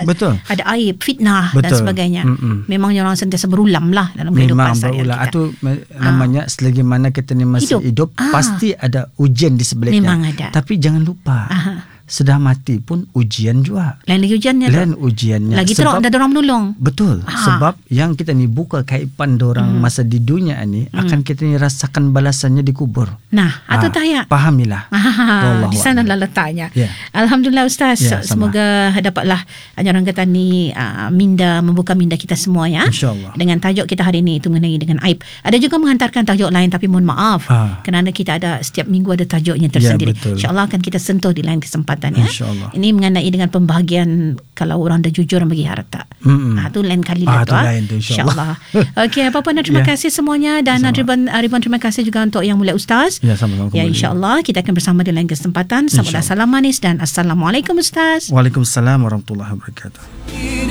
Betul. ada aib, fitnah dan Betul. sebagainya. Memangnya orang sentiasa berulam lah dalam kehidupan Memang seharian berulang. kita. Itu namanya selagi mana kita ni masih hidup pasti ada ujian di sebeliknya. Memang ada. Tapi jangan lupa, sudah mati pun ujian juga. Lain lagi ujiannya. Lain ujiannya. Lagi teruk ada orang menolong. Betul. Sebab yang kita ni buka kaipan dorang masa di dunia ni, akan kita ni rasakan balasannya di kubur. Nah, atau tak ya? Pahamilah. Di sanalah letaknya. Ya. Alhamdulillah Ustaz. Ya, sama. Semoga dapatlah orang kata ni membuka minda kita semua ya. InsyaAllah. Dengan tajuk kita hari ini itu mengenai dengan aib. Ada juga menghantarkan tajuk lain, tapi mohon maaf kerana kita ada setiap minggu ada tajuknya tersendiri. betul. InsyaAllah akan kita sentuh di lain kesempatan ya. InsyaAllah. Ini mengenai dengan pembahagian kalau orang dah jujur bagi harta. Itu lain kali lah tu lain tu, insyaAllah. Okey, apa-apa terima kasih semuanya dan Ribuan terima kasih juga untuk Yang Mulia Ustaz. Ya, sama-sama. Ya, insyaAllah kita akan bersama di lain kesempatan. Salam manis dan Assalamualaikum Ustaz. Waalaikumsalam warahmatullahi wabarakatuh.